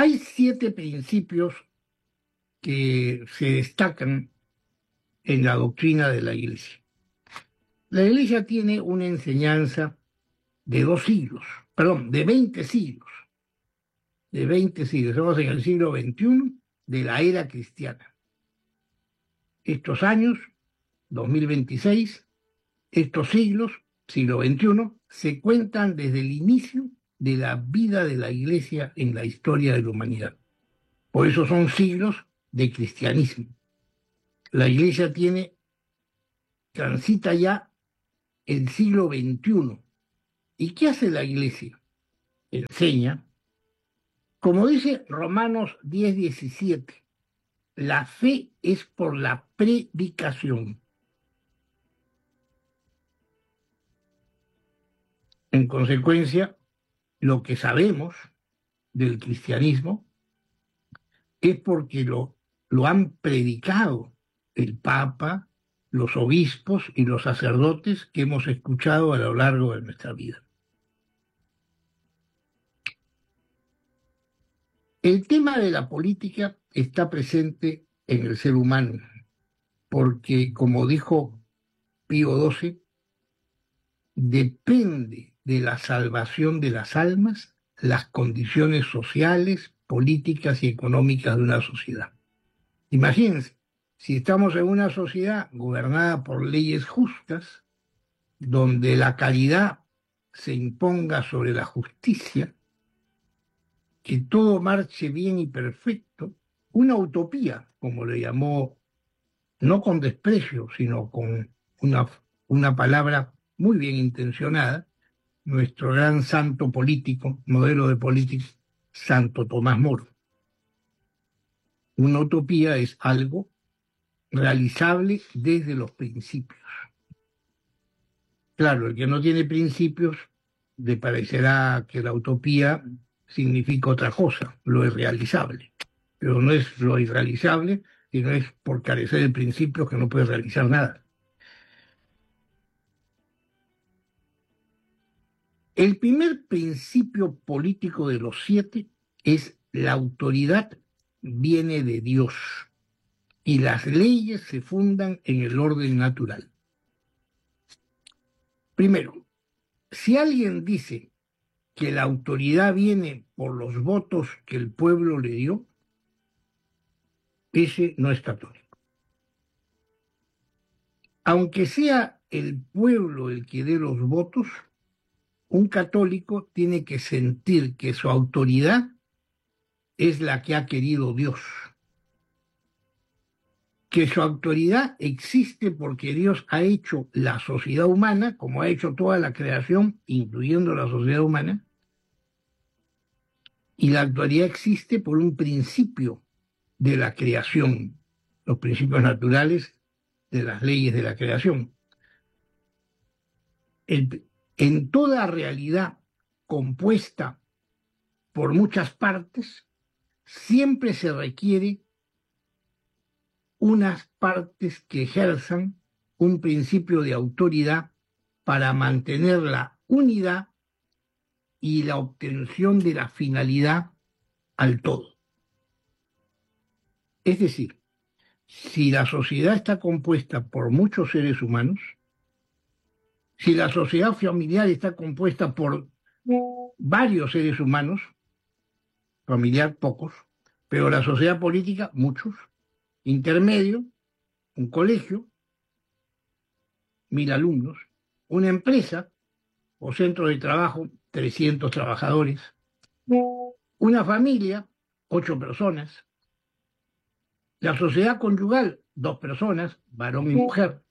Hay 7 principios que se destacan en la doctrina de la Iglesia. La Iglesia tiene una enseñanza de 2 siglos, perdón, de 20 siglos, de 20 siglos. Estamos en el siglo XXI de la era cristiana. Estos años, 2026, estos siglos, siglo XXI, se cuentan desde el inicio de la vida de la Iglesia en la historia de la humanidad. Por eso son siglos de cristianismo. La Iglesia transita ya el siglo XXI. ¿Y qué hace la Iglesia? Enseña, como dice Romanos 10:17, la fe es por la predicación. En consecuencia, lo que sabemos del cristianismo es porque lo han predicado el Papa, los obispos y los sacerdotes que hemos escuchado a lo largo de nuestra vida. El tema de la política está presente en el ser humano, porque, como dijo Pío XII, depende de la salvación de las almas las condiciones sociales, políticas y económicas de una sociedad. Imagínense, si estamos en una sociedad gobernada por leyes justas, donde la caridad se imponga sobre la justicia, que todo marche bien y perfecto, una utopía, como le llamó, no con desprecio, sino con una palabra muy bien intencionada, nuestro gran santo político, modelo de política, Santo Tomás Moro. Una utopía es algo realizable desde los principios. Claro, el que no tiene principios le parecerá que la utopía significa otra cosa, lo irrealizable. Pero no es lo irrealizable, sino es por carecer de principios que no puede realizar nada. El primer principio político de los 7 es la autoridad viene de Dios y las leyes se fundan en el orden natural. Primero, si alguien dice que la autoridad viene por los votos que el pueblo le dio, ese no es católico. Aunque sea el pueblo el que dé los votos, un católico tiene que sentir que su autoridad es la que ha querido Dios, que su autoridad existe porque Dios ha hecho la sociedad humana, como ha hecho toda la creación, incluyendo la sociedad humana, y la autoridad existe por un principio de la creación, los principios naturales de las leyes de la creación. En toda realidad compuesta por muchas partes, siempre se requiere unas partes que ejerzan un principio de autoridad para mantener la unidad y la obtención de la finalidad al todo. Es decir, si la sociedad está compuesta por muchos seres humanos, si la sociedad familiar está compuesta por varios seres humanos, familiar pocos, pero la sociedad política muchos, intermedio, un colegio, 1000 alumnos, una empresa o centro de trabajo, 300 trabajadores, una familia, 8 personas, la sociedad conyugal, 2 personas, varón y mujer.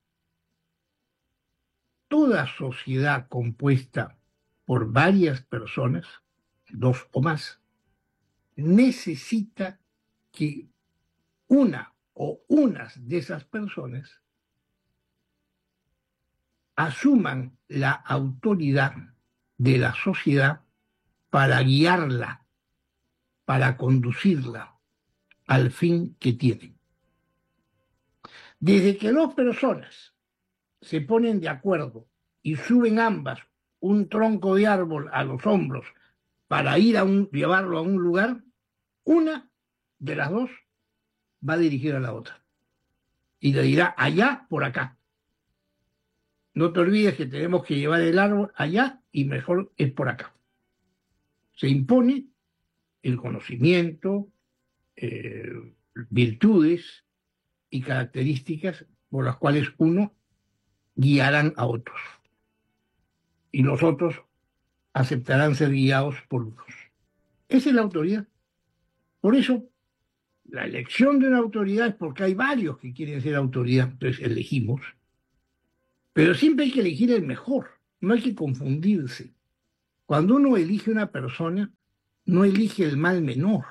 Toda sociedad compuesta por varias personas, 2 o más, necesita que una o unas de esas personas asuman la autoridad de la sociedad para guiarla, para conducirla al fin que tienen. Desde que 2 personas se ponen de acuerdo y suben ambas un tronco de árbol a los hombros para llevarlo a un lugar, Una de las dos va dirigida a la otra y le dirá allá por acá. No te olvides que tenemos que llevar el árbol allá y mejor es por acá. Se impone el conocimiento, virtudes y características por las cuales uno guiarán a otros y los otros aceptarán ser guiados por unos. Esa es la autoridad. Por eso, la elección de una autoridad es porque hay varios que quieren ser autoridad, entonces elegimos, pero siempre hay que elegir el mejor, no hay que confundirse. Cuando uno elige una persona, no elige el mal menor.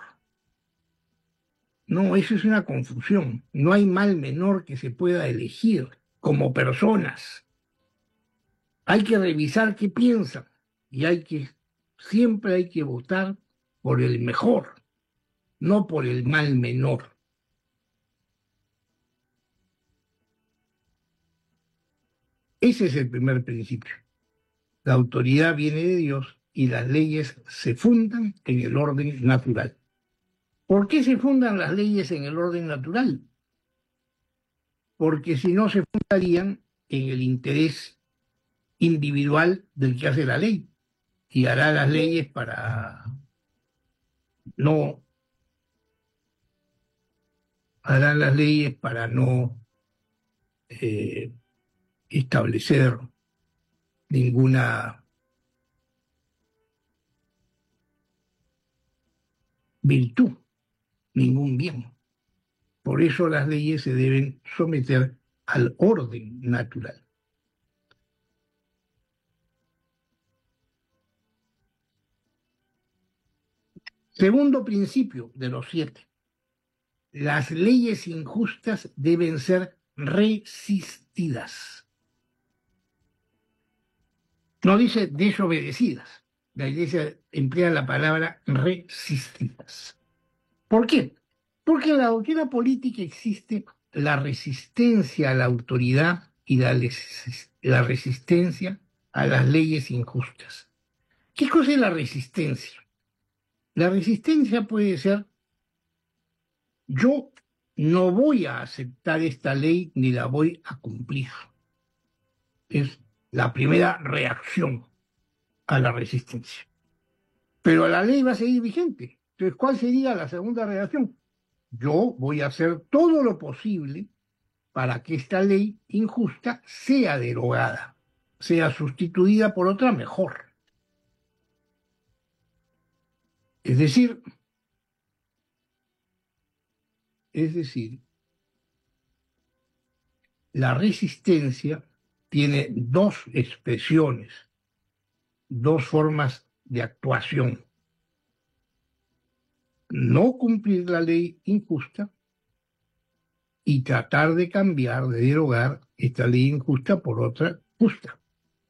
No, eso es una confusión. No hay mal menor que se pueda elegir como personas. Hay que revisar qué piensan y siempre hay que votar por el mejor, no por el mal menor. Ese es el primer principio. La autoridad viene de Dios y las leyes se fundan en el orden natural. ¿Por qué se fundan las leyes en el orden natural? Porque si no se fundarían en el interés individual del que hace la ley y hará las leyes para no eh, establecer ninguna virtud, ningún bien. Por eso las leyes se deben someter al orden natural. Segundo principio de los 7. Las leyes injustas deben ser resistidas. No dice desobedecidas. La Iglesia emplea la palabra resistidas. ¿Por qué? Porque en la doctrina política existe la resistencia a la autoridad y la resistencia a las leyes injustas. ¿Qué cosa es la resistencia? La resistencia puede ser: yo no voy a aceptar esta ley ni la voy a cumplir. Es la primera reacción a la resistencia. Pero la ley va a seguir vigente. Entonces, ¿cuál sería la segunda reacción? Yo voy a hacer todo lo posible para que esta ley injusta sea derogada, sea sustituida por otra mejor. Es decir, la resistencia tiene dos expresiones, dos formas de actuación: no cumplir la ley injusta y tratar de cambiar, de derogar esta ley injusta por otra justa.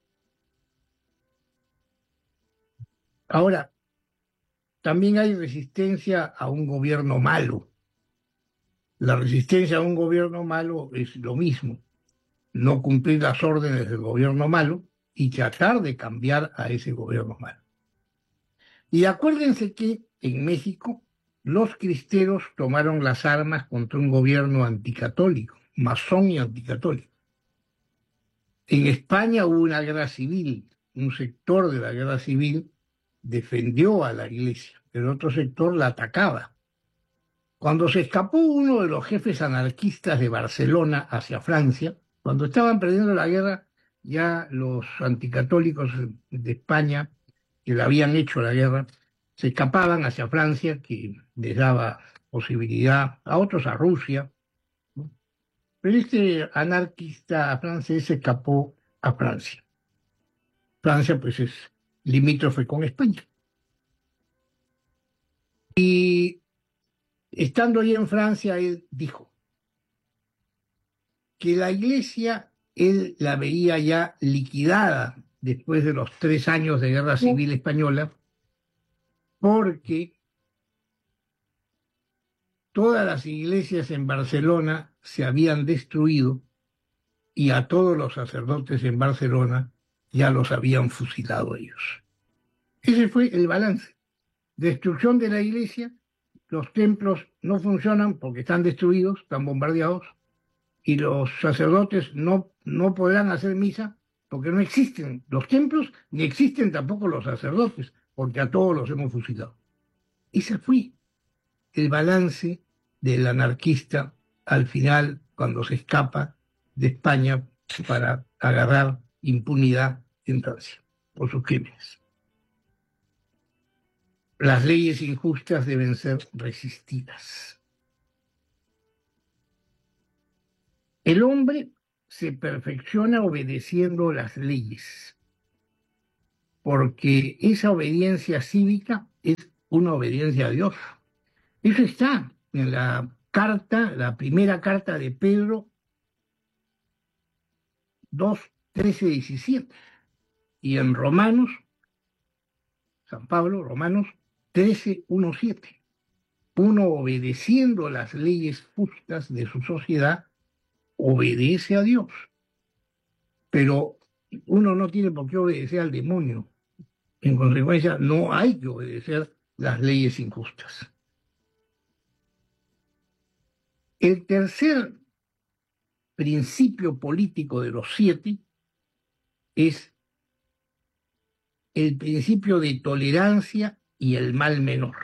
Ahora, también hay resistencia a un gobierno malo. La resistencia a un gobierno malo es lo mismo: no cumplir las órdenes del gobierno malo y tratar de cambiar a ese gobierno malo. Y acuérdense que en México los cristeros tomaron las armas contra un gobierno anticatólico, masón y anticatólico. En España hubo una guerra civil, un sector de la guerra civil defendió a la Iglesia, pero otro sector la atacaba. Cuando se escapó uno de los jefes anarquistas de Barcelona hacia Francia, cuando estaban perdiendo la guerra, ya los anticatólicos de España, que le habían hecho la guerra, se escapaban hacia Francia, que les daba posibilidad a otros a Rusia, ¿no? Pero este anarquista francés se escapó a Francia. Francia, pues, es limítrofe con España. Y estando ahí en Francia, él dijo que la Iglesia, él la veía ya liquidada después de los 3 años de guerra civil española, porque todas las iglesias en Barcelona se habían destruido y a todos los sacerdotes en Barcelona ya los habían fusilado ellos. Ese fue el balance: destrucción de la iglesia los templos no funcionan porque están destruidos, están bombardeados, y los sacerdotes no podrán hacer misa porque no existen los templos, ni existen tampoco los sacerdotes, porque a todos los hemos fusilado. Ese fue el balance del anarquista al final, cuando se escapa de España para agarrar impunidad en Francia por sus crímenes. Las leyes injustas deben ser resistidas. El hombre se perfecciona obedeciendo las leyes, porque esa obediencia cívica es una obediencia a Dios. Eso está en la carta, la primera carta de Pedro 2, 13, 17, y en Romanos, San Pablo, Romanos 13, 1, 7. Uno obedeciendo las leyes justas de su sociedad obedece a Dios, pero uno no tiene por qué obedecer al demonio. En consecuencia, no hay que obedecer las leyes injustas. El tercer principio político de los 7 es el principio de tolerancia y el mal menor.